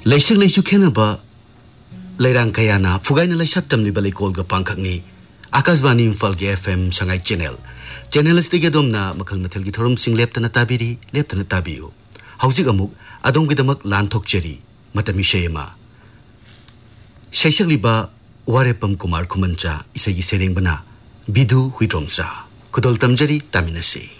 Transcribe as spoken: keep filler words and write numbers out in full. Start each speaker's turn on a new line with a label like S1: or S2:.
S1: Leisik leisu khenaba leirang kayana fugaina leisat tamli balai kolga pangkhakni Akashvani Imphal ge F M Shanghai channel channel astige domna makhal mathal gi thorum sing leptana tabiri leptana tabiyu haujik amuk adom gi damak lanthok cheri matami sheyama shaishakliba warepam Kumar Khumancha isai gi sereng bana bidu huitromsa kudol tamjari taminasi